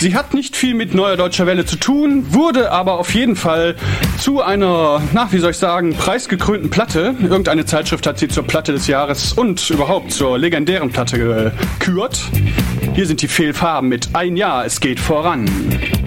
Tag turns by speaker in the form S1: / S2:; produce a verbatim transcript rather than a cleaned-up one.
S1: Sie hat nicht viel mit Neuer Deutscher Welle zu tun, wurde aber auf jeden Fall zu einer, na, wie soll ich sagen, preisgekrönten Platte. Irgendeine Zeitschrift hat sie zur Platte des Jahres und überhaupt zur legendären Platte gekürt. Hier sind die Fehlfarben mit Ein Jahr, es geht voran.